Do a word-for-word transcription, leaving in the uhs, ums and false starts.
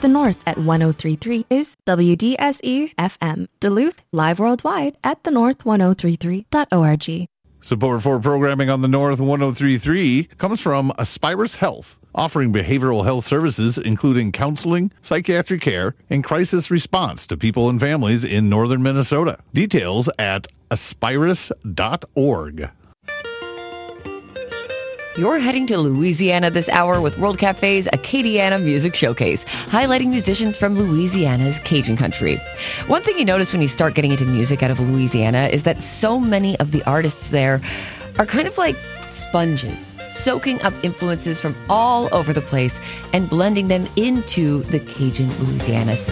The North at one oh three point three is W D S E F M. Duluth, live worldwide at the north ten thirty-three dot org. Support for programming on the North one oh three point three comes from Aspirus Health, offering behavioral health services including counseling, psychiatric care, and crisis response to people and families in northern Minnesota. Details at aspirus dot org. You're heading to Louisiana this hour with World Cafe's Acadiana Music Showcase, highlighting musicians from Louisiana's Cajun country. One thing you notice when you start getting into music out of Louisiana is that so many of the artists there are kind of like sponges, soaking up influences from all over the place and blending them into the Cajun Louisiana